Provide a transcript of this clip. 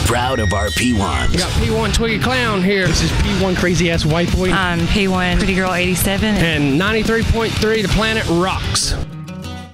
proud of our P1s. We got P1 Twiggy Clown here. This is P1 Crazy Ass White Boy. I'm P1 Pretty Girl 87. And 93.3 The Planet Rocks.